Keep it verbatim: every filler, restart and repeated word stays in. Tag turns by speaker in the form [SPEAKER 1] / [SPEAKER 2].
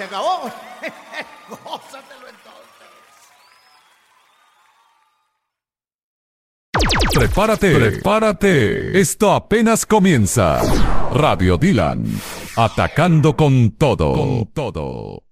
[SPEAKER 1] acabó. Gózatelo entonces.
[SPEAKER 2] Prepárate, prepárate. Esto apenas comienza. Radio Dylan, atacando con todo, con todo.